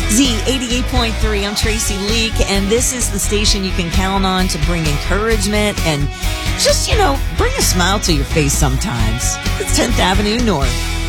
Z88.3, I'm Tracy Leak, and this is the station you can count on to bring encouragement and just, bring a smile to your face sometimes. It's 10th Avenue North.